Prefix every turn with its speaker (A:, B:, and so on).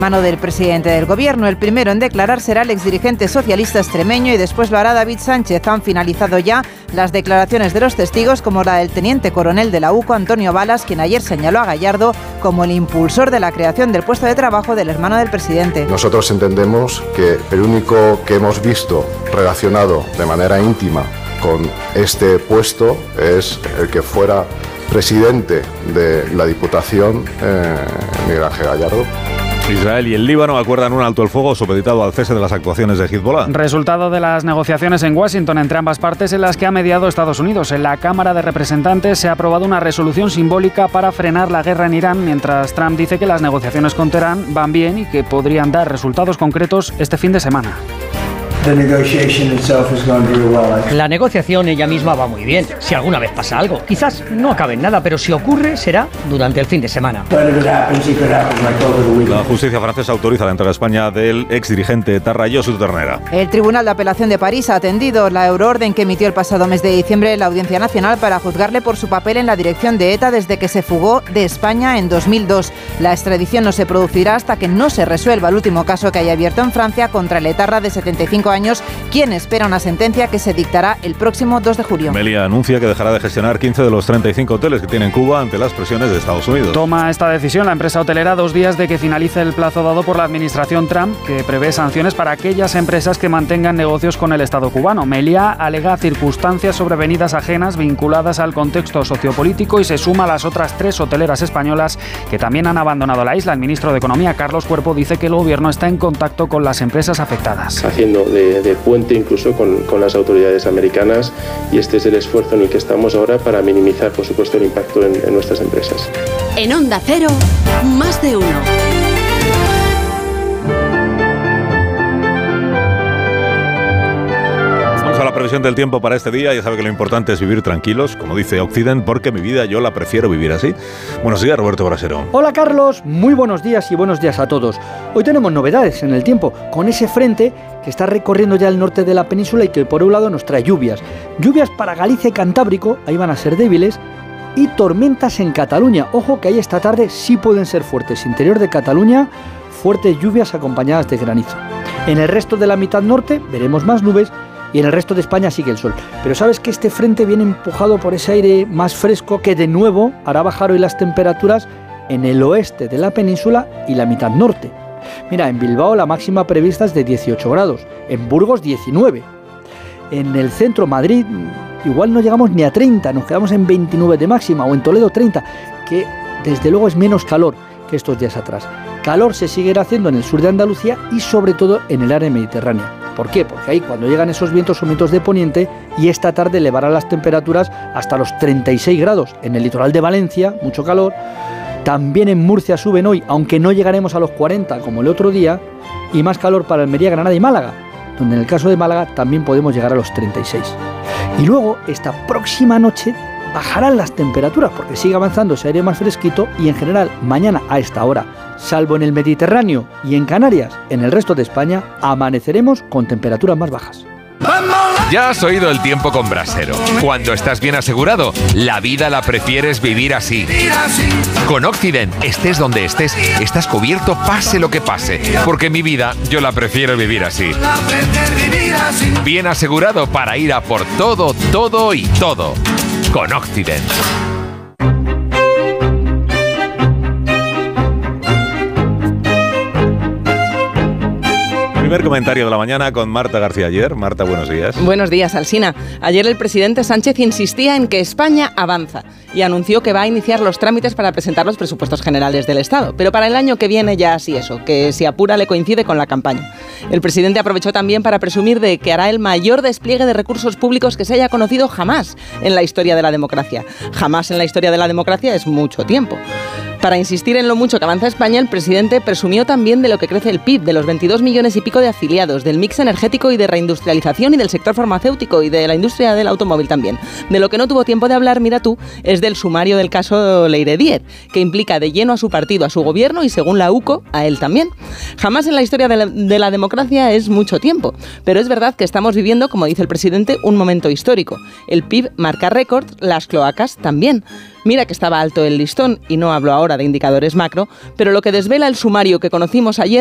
A: Mano del presidente del gobierno. El primero en declarar será el exdirigente socialista extremeño y después lo hará David Sánchez. Han finalizado ya las declaraciones de los testigos, como la del teniente coronel de la UCO, Antonio Balas, quien ayer señaló a Gallardo como el impulsor de la creación del puesto de trabajo del hermano del presidente.
B: Nosotros entendemos que el único que hemos visto relacionado de manera íntima con este puesto es el que fuera presidente de la Diputación, Miguel Ángel Gallardo.
C: Israel y el Líbano acuerdan un alto el fuego supeditado al cese de las actuaciones de Hezbollah.
D: Resultado de las negociaciones en Washington entre ambas partes, en las que ha mediado Estados Unidos. En la Cámara de Representantes se ha aprobado una resolución simbólica para frenar la guerra en Irán, mientras Trump dice que las negociaciones con Teherán van bien y que podrían dar resultados concretos este fin de semana.
E: La negociación ella misma va muy bien. Si alguna vez pasa algo, quizás no acabe en nada, pero si ocurre, será durante el fin de semana.
C: La justicia francesa autoriza la entrega a España del exdirigente etarra Josu Ternera.
A: El Tribunal de Apelación de París ha atendido la euroorden que emitió el pasado mes de diciembre la Audiencia Nacional para juzgarle por su papel en la dirección de ETA desde que se fugó de España en 2002. La extradición no se producirá hasta que no se resuelva el último caso que haya abierto en Francia contra el etarra de 75 años, quien espera una sentencia que se dictará el próximo 2 de julio.
C: Meliá anuncia que dejará de gestionar 15 de los 35 hoteles que tiene en Cuba ante las presiones de Estados Unidos.
D: Toma esta decisión la empresa hotelera 2 días de que finalice el plazo dado por la administración Trump, que prevé sanciones para aquellas empresas que mantengan negocios con el Estado cubano. Meliá alega circunstancias sobrevenidas ajenas vinculadas al contexto sociopolítico y se suma a las otras 3 hoteleras españolas que también han abandonado la isla. El ministro de Economía, Carlos Cuerpo, dice que el gobierno está en contacto con las empresas afectadas.
F: Haciendo de puente incluso con las autoridades americanas, y este es el esfuerzo en el que estamos ahora para minimizar, por supuesto, el impacto en nuestras empresas.
G: En Onda Cero, más de uno.
C: A la previsión del tiempo para este día. Ya sabe que lo importante es vivir tranquilos, como dice Occident, porque mi vida yo la prefiero vivir así. Buenos días, Roberto Brasero.
H: Hola, Carlos, muy buenos días y buenos días a todos. Hoy tenemos novedades en el tiempo, con ese frente que está recorriendo ya el norte de la península y que por un lado nos trae lluvias. Lluvias para Galicia y Cantábrico, ahí van a ser débiles, y tormentas en Cataluña. Ojo que ahí esta tarde sí pueden ser fuertes. Interior de Cataluña, fuertes lluvias acompañadas de granizo. En el resto de la mitad norte veremos más nubes, y en el resto de España sigue el sol. Pero sabes que este frente viene empujado por ese aire más fresco que de nuevo hará bajar hoy las temperaturas en el oeste de la península y la mitad norte. Mira, en Bilbao la máxima prevista es de 18 grados, en Burgos 19. En el centro, Madrid, igual no llegamos ni a 30, nos quedamos en 29 de máxima, o en Toledo 30, que desde luego es menos calor que estos días atrás. Calor se seguirá haciendo en el sur de Andalucía y sobre todo en el área mediterránea. ¿Por qué? Porque ahí cuando llegan esos vientos son vientos de poniente y esta tarde elevarán las temperaturas hasta los 36 grados. En el litoral de Valencia, mucho calor. También en Murcia suben hoy, aunque no llegaremos a los 40 como el otro día. Y más calor para Almería, Granada y Málaga, donde en el caso de Málaga también podemos llegar a los 36. Y luego, esta próxima noche, bajarán las temperaturas porque sigue avanzando ese aire más fresquito y en general mañana a esta hora, salvo en el Mediterráneo y en Canarias, en el resto de España, amaneceremos con temperaturas más bajas.
I: Ya has oído el tiempo con Brasero. Cuando estás bien asegurado, la vida la prefieres vivir así. Con Occident, estés donde estés, estás cubierto pase lo que pase. Porque mi vida yo la prefiero vivir así. Bien asegurado para ir a por todo, todo y todo. Con Occident.
C: Primer comentario de la mañana con Marta García Ayer. Marta, buenos días.
J: Buenos días, Alsina. Ayer el presidente Sánchez insistía en que España avanza y anunció que va a iniciar los trámites para presentar los presupuestos generales del Estado. Pero para el año que viene ya así eso, que si apura le coincide con la campaña. El presidente aprovechó también para presumir de que hará el mayor despliegue de recursos públicos que se haya conocido jamás en la historia de la democracia. Jamás en la historia de la democracia es mucho tiempo. Para insistir en lo mucho que avanza España, el presidente presumió también de lo que crece el PIB, de los 22 millones y pico de afiliados, del mix energético y de reindustrialización y del sector farmacéutico y de la industria del automóvil también. De lo que no tuvo tiempo de hablar, mira tú, es del sumario del caso Leiredier, que implica de lleno a su partido, a su gobierno y, según la UCO, a él también. Jamás en la historia de la democracia es mucho tiempo, pero es verdad que estamos viviendo, como dice el presidente, un momento histórico. El PIB marca récord, las cloacas también. Mira que estaba alto el listón, y no hablo ahora de indicadores macro, pero lo que desvela el sumario que conocimos ayer